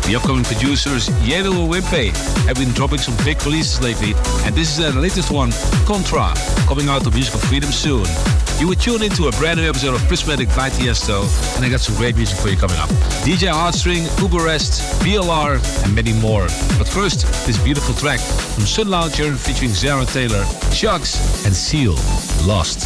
The upcoming producers Yedel and Wimpe have been dropping some big releases lately, and this is their latest one, Contra, coming out of Musical Freedom soon. You will tune into a brand new episode of Prismatic by Tiesto, and I got some great music for you coming up. DJ Heartstring, Uberest, BLR, and many more. But first, this beautiful track from Sun Lounger featuring Zara Taylor, Chucks, and Seal, Lost.